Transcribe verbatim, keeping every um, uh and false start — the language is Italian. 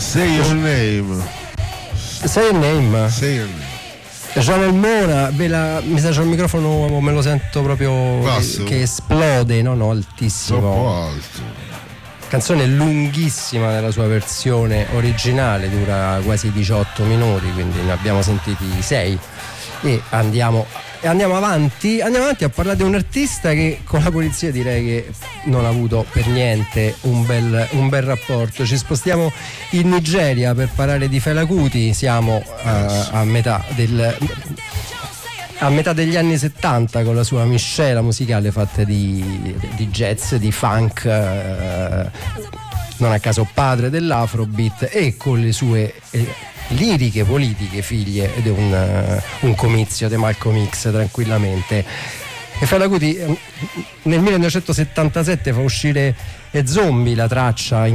Say Your Name. Say Your Name. Say Your Name. Janelle Mona, ve la, mi sa c'è il microfono, me lo sento proprio che, che esplode, no no, altissimo. Troppo alto. Canzone lunghissima nella sua versione originale, dura quasi diciotto minuti, quindi ne abbiamo sentiti sei e andiamo, andiamo avanti andiamo avanti a parlare di un artista che con la polizia direi che non ha avuto per niente un bel, un bel rapporto. Ci spostiamo in Nigeria per parlare di Fela Kuti. Siamo a, a metà del a metà degli anni settanta, con la sua miscela musicale fatta di, di jazz, di funk, eh, non a caso padre dell'afrobeat, e con le sue eh, liriche politiche, figlie di un, uh, un comizio di Malcolm X, tranquillamente. E Fela Kuti nel millenovecentosettantasette fa uscire Zombie, la traccia